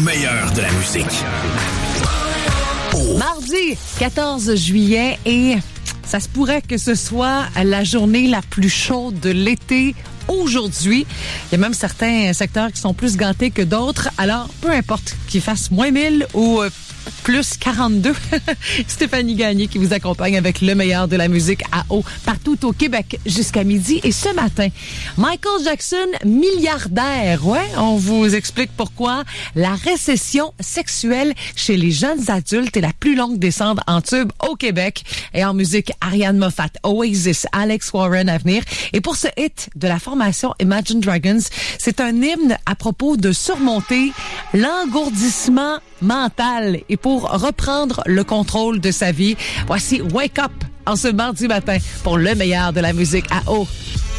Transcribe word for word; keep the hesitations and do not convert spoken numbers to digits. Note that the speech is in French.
meilleur de la musique. Oh. Mardi quatorze juillet et ça se pourrait que ce soit la journée la plus chaude de l'été aujourd'hui. Il y a même certains secteurs qui sont plus gâtés que d'autres. Alors, peu importe qu'il fasse moins mille ou euh, plus quarante-deux. Stéphanie Gagné qui vous accompagne avec le meilleur de la musique à eau partout au Québec jusqu'à midi. Et ce matin, Michael Jackson, milliardaire. Ouais, on vous explique pourquoi la récession sexuelle chez les jeunes adultes est la plus longue descente en tube au Québec. Et en musique, Ariane Moffat, Oasis, Alex Warren à venir. Et pour ce hit de la formation Imagine Dragons, c'est un hymne à propos de surmonter l'engourdissement mental et pour reprendre le contrôle de sa vie. Voici Wake Up en ce mardi matin pour le meilleur de la musique à eau.